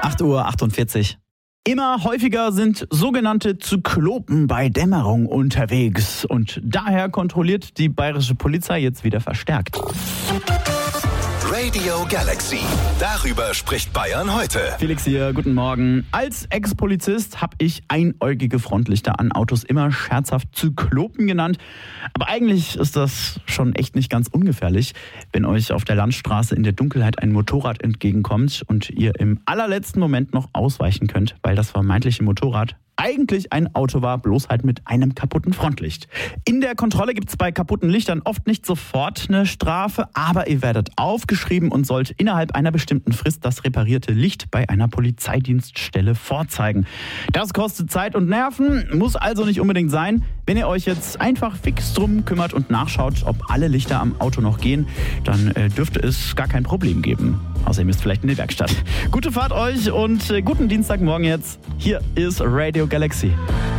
8:48 Uhr. Immer häufiger sind sogenannte Zyklopen bei Dämmerung unterwegs. Und daher kontrolliert die bayerische Polizei jetzt wieder verstärkt. Radio Galaxy. Darüber spricht Bayern heute. Felix hier, guten Morgen. Als Ex-Polizist habe ich einäugige Frontlichter an Autos immer scherzhaft Zyklopen genannt. Aber eigentlich ist das schon echt nicht ganz ungefährlich, wenn euch auf der Landstraße in der Dunkelheit ein Motorrad entgegenkommt und ihr im allerletzten Moment noch ausweichen könnt, weil das vermeintliche Motorrad eigentlich ein Auto war, bloß halt mit einem kaputten Frontlicht. In der Kontrolle gibt es bei kaputten Lichtern oft nicht sofort eine Strafe, aber ihr werdet aufgeschrieben und sollt innerhalb einer bestimmten Frist das reparierte Licht bei einer Polizeidienststelle vorzeigen. Das kostet Zeit und Nerven, muss also nicht unbedingt sein. Wenn ihr euch jetzt einfach fix drum kümmert und nachschaut, ob alle Lichter am Auto noch gehen, dann dürfte es gar kein Problem geben. Außer ihr müsst vielleicht in die Werkstatt. Gute Fahrt euch und guten Dienstagmorgen jetzt. Hier ist Radio Galaxy.